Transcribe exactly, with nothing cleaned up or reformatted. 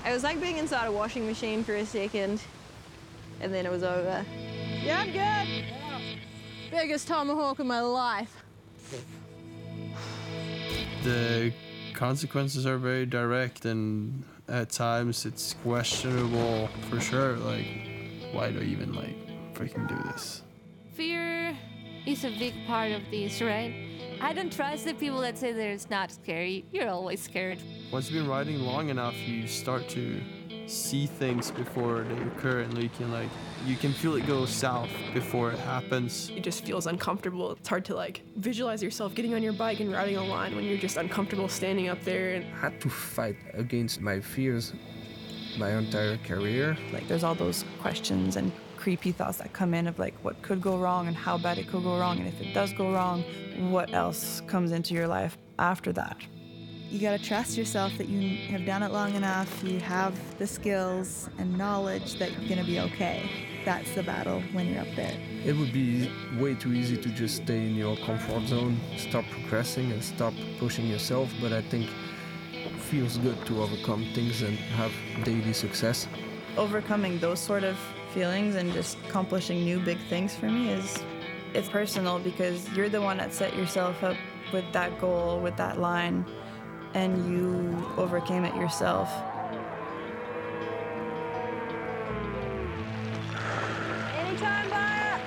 It was like being inside a washing machine for a second, and then it was over. Yeah, I'm good. Biggest tomahawk of my life. The consequences are very direct, and at times it's questionable for sure. Like, why do I even like freaking do this? Fear is a big part of this, right? I don't trust the people that say that it's not scary. You're always scared. Once you've been riding long enough, you start to see things before they occur, and you can like you can feel it go south before it happens. It just feels uncomfortable. It's hard to like visualize yourself getting on your bike and riding a line when you're just uncomfortable standing up there. And I had to fight against my fears my entire career. Like there's all those questions and creepy thoughts that come in of like what could go wrong and how bad it could go wrong, and if it does go wrong, what else comes into your life after that. You gotta trust yourself that you have done it long enough, you have the skills and knowledge that you're gonna be okay. That's the battle when you're up there. It would be way too easy to just stay in your comfort zone, stop progressing and stop pushing yourself, but I think it feels good to overcome things and have daily success. Overcoming those sort of feelings and just accomplishing new big things for me is, it's personal because you're the one that set yourself up with that goal, with that line, and you overcame it yourself.